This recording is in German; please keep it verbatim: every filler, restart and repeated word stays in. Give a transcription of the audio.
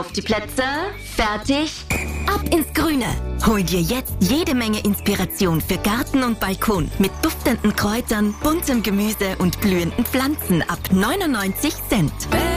Auf die Plätze, fertig, Ab ins Grüne! Hol dir jetzt jede Menge Inspiration für Garten und Balkon mit duftenden Kräutern, buntem Gemüse und blühenden Pflanzen ab neunundneunzig Cent.